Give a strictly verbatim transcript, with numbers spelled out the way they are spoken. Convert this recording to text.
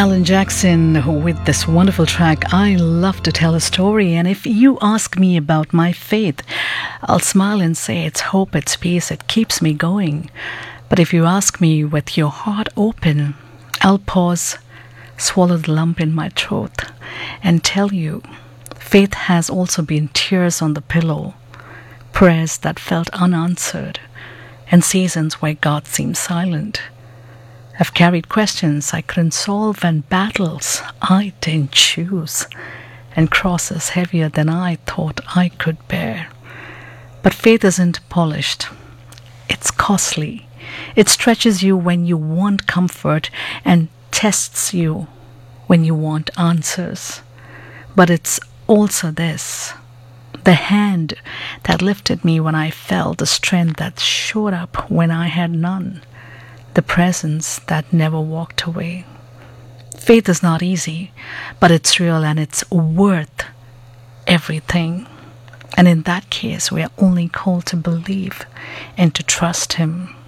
Alan Jackson with this wonderful track. I love to tell a story, and if you ask me about my faith, I'll smile and say it's hope, it's peace, it keeps me going. But if you ask me with your heart open, I'll pause, swallow the lump in my throat, and tell you faith has also been tears on the pillow, prayers that felt unanswered, and seasons where God seemed silent. I've carried questions I couldn't solve and battles I didn't choose and crosses heavier than I thought I could bear. But faith isn't polished. It's costly. It stretches you when you want comfort and tests you when you want answers. But it's also this: the hand that lifted me when I fell, the strength that showed up when I had none, the presence that never walked away. Faith is not easy, but it's real and it's worth everything. And in that case, we are only called to believe and to trust Him.